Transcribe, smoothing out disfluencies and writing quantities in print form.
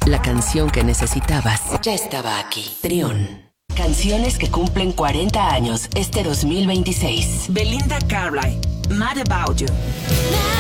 La canción que necesitabas ya estaba aquí. Trión. Canciones que cumplen 40 años este 2026. Belinda Carlisle, Mad About You.